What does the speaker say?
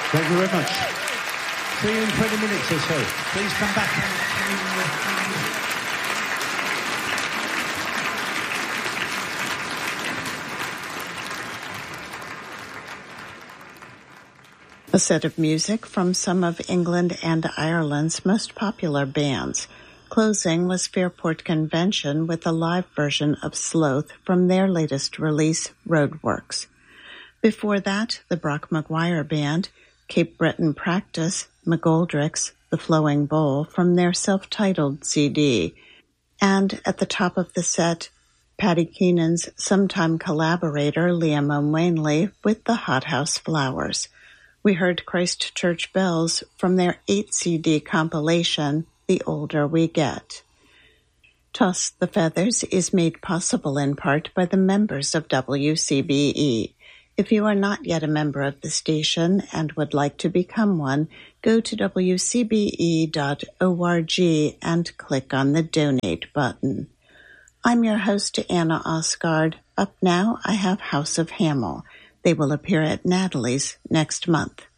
Thank you very much. See you in 20 minutes or so. Please come back. A set of music from some of England and Ireland's most popular bands. Closing was Fairport Convention with a live version of Sloth from their latest release, Roadworks. Before that, the Brock McGuire Band, Cape Breton Practice, McGoldrick's The Flowing Bowl from their self-titled CD. And at the top of the set, Paddy Keenan's sometime collaborator Liam O'Wanley with the Hothouse Flowers. We heard Christ Church Bells from their 8-CD compilation, The Older We Get. Toss the Feathers is made possible in part by the members of WCBE. If you are not yet a member of the station and would like to become one, go to wcbe.org and click on the Donate button. I'm your host, Anna Osgard. Up now, I have House of Hamel. They will appear at Natalie's next month.